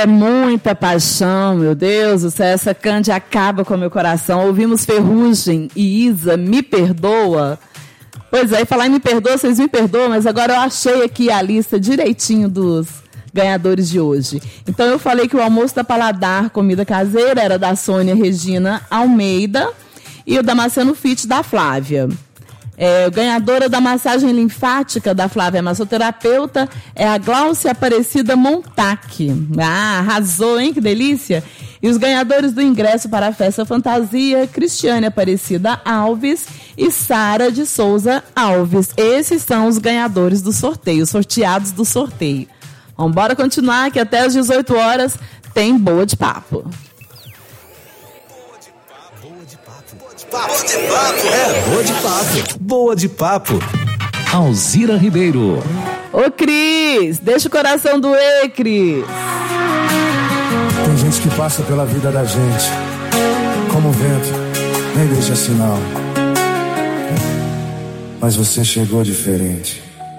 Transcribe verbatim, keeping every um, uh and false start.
É muita paixão, meu Deus do céu, essa Cândia acaba com o meu coração. Ouvimos Ferrugem e Isa, Me Perdoa. Pois é, falar em Me Perdoa, vocês me perdoam, mas agora eu achei aqui a lista direitinho dos ganhadores de hoje. Então eu falei que o almoço da Paladar, comida caseira, era da Sônia Regina Almeida e o Damasceno Fit da Flávia. É, ganhadora da massagem linfática da Flávia massoterapeuta é a Gláucia Aparecida Montaque. Ah, arrasou, hein? Que delícia! E os ganhadores do ingresso para a Festa Fantasia, Cristiane Aparecida Alves e Sara de Souza Alves. Esses são os ganhadores do sorteio, sorteados do sorteio. Vamos embora continuar, que até às dezoito horas tem Boa de Papo. Boa de papo. É, boa de papo. Boa de papo. Alzira Ribeiro. Ô, Cris, deixa o coração doer, Cris. Tem gente que passa pela vida da gente como o vento, nem deixa sinal. Mas você chegou diferente.